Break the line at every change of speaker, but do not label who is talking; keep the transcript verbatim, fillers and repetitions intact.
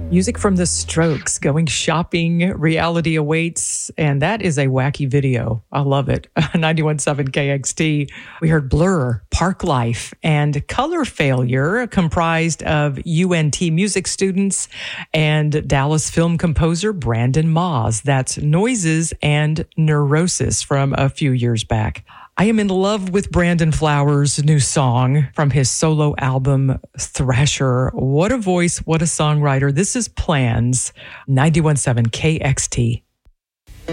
Music from The Strokes, Going Shopping, Reality Awaits, and that is a wacky video. I love it. ninety-one point seven K X T. We heard Blur, Park Life, and Color Failure, comprised of U N T music students and Dallas film composer Brandon Maas. That's Noises and Neurosis from a few years back. I am in love with Brandon Flowers' new song from his solo album, Thrasher. What a voice, what a songwriter. This is Plans, ninety-one point seven K X T.